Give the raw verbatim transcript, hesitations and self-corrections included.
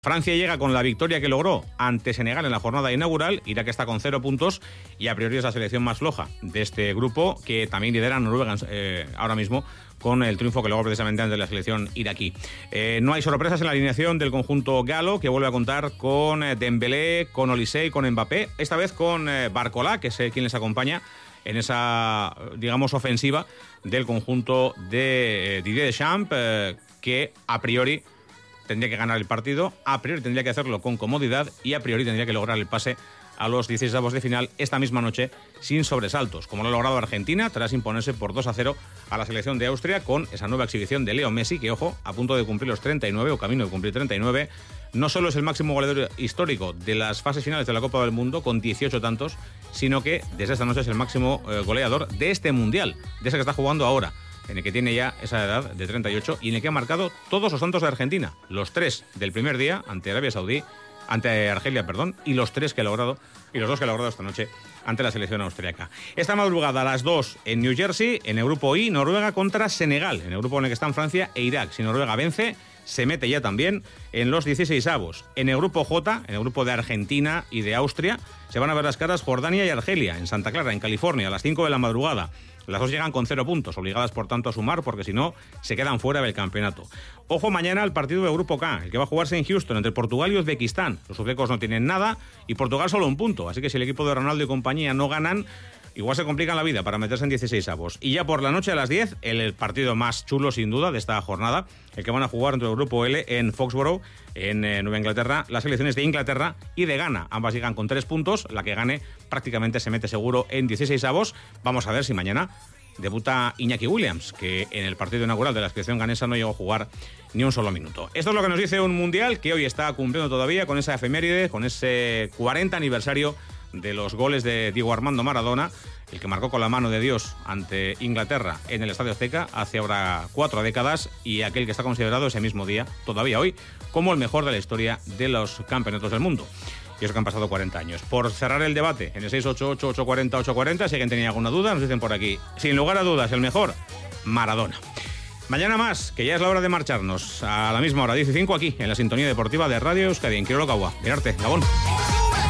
Francia llega con la victoria que logró ante Senegal en la jornada inaugural. Irak está con cero puntos y a priori es la selección más floja de este grupo, que también lidera Noruega eh, ahora mismo con el triunfo que logró precisamente ante la selección iraquí. Eh, no hay sorpresas en la alineación del conjunto galo, que vuelve a contar con eh, Dembélé, con Olise y con Mbappé, esta vez con eh, Barcola, que es eh, quien les acompaña en esa, digamos, ofensiva del conjunto de eh, Didier Deschamps, eh, que a priori tendría que ganar el partido, a priori tendría que hacerlo con comodidad y a priori tendría que lograr el pase a los dieciseisavos de final esta misma noche sin sobresaltos, como lo ha logrado Argentina tras imponerse por dos a cero a la selección de Austria con esa nueva exhibición de Leo Messi, que, ojo, a punto de cumplir los treinta y nueve o camino de cumplir treinta y nueve, no solo es el máximo goleador histórico de las fases finales de la Copa del Mundo con dieciocho tantos, sino que desde esta noche es el máximo eh, goleador de este Mundial, de ese que está jugando ahora, en el que tiene ya esa edad de treinta y ocho y en el que ha marcado todos los tantos de Argentina, los tres del primer día ante Arabia Saudí, ante Argelia, perdón, y los tres que ha logrado, y los dos que ha logrado esta noche ante la selección austriaca. Esta madrugada a las dos en New Jersey, en el grupo I, Noruega contra Senegal, en el grupo en el que están Francia e Irak. Si Noruega vence, se mete ya también en los dieciseisavos. En el grupo J, en el grupo de Argentina y de Austria, se van a ver las caras Jordania y Argelia, en Santa Clara, en California, a las cinco de la madrugada. Las dos llegan con cero puntos, obligadas por tanto a sumar, porque si no, se quedan fuera del campeonato. Ojo mañana al partido del grupo K, el que va a jugarse en Houston, entre Portugal y Uzbekistán. Los uzbecos no tienen nada y Portugal solo un punto, así que si el equipo de Ronaldo y compañía no ganan, igual se complican la vida para meterse en dieciseisavos. Y ya por la noche a las diez, el partido más chulo sin duda de esta jornada, el que van a jugar entre el grupo L en Foxborough, en eh, Nueva Inglaterra, las selecciones de Inglaterra y de Ghana. Ambas llegan con tres puntos, la que gane prácticamente se mete seguro en dieciseisavos. Vamos a ver si mañana debuta Iñaki Williams, que en el partido inaugural de la selección ganesa no llegó a jugar ni un solo minuto. Esto es lo que nos dice un mundial que hoy está cumpliendo todavía con esa efeméride, con ese cuarenta aniversario de los goles de Diego Armando Maradona, el que marcó con la mano de Dios ante Inglaterra en el Estadio Azteca hace ahora cuatro décadas, y aquel que está considerado ese mismo día, todavía hoy, como el mejor de la historia de los campeonatos del mundo. Y eso que han pasado cuarenta años. Por cerrar el debate, en el seis ocho ocho, ocho cuatro cero, ocho cuatro cero, si alguien tenía alguna duda, nos dicen por aquí, sin lugar a dudas, el mejor, Maradona. Mañana más, que ya es la hora de marcharnos, a la misma hora, diez y cinco, aquí, en la sintonía deportiva de Radio Euskadi, en Kirolokagua. Mirarte, Gabón.